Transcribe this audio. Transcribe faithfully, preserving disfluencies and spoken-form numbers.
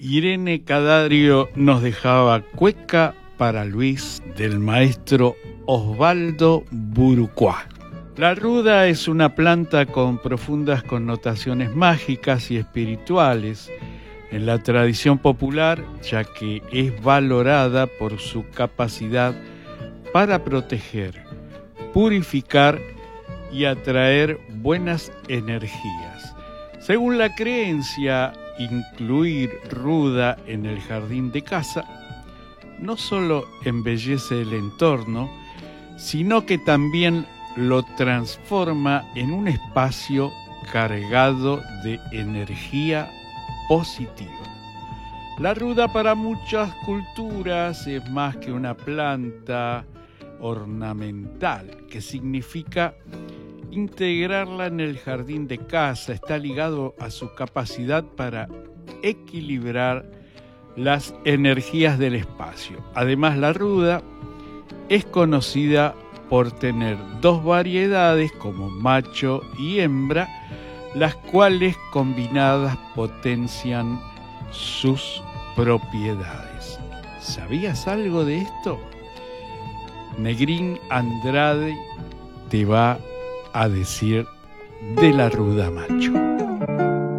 Irene Cadario nos dejaba Cueca para Luis del maestro Osvaldo Burucuá. La ruda es una planta con profundas connotaciones mágicas y espirituales en la tradición popular, ya que es valorada por su capacidad para proteger, purificar y atraer buenas energías. Según la creencia, incluir ruda en el jardín de casa no solo embellece el entorno, sino que también lo transforma en un espacio cargado de energía positiva. La ruda para muchas culturas es más que una planta ornamental, que significa integrarla en el jardín de casa. Está ligado a su capacidad para equilibrar las energías del espacio. Además, la ruda es conocida por tener dos variedades como macho y hembra, las cuales combinadas potencian sus propiedades. ¿Sabías algo de esto? Negrín Andrade te va a decir de la ruda macho.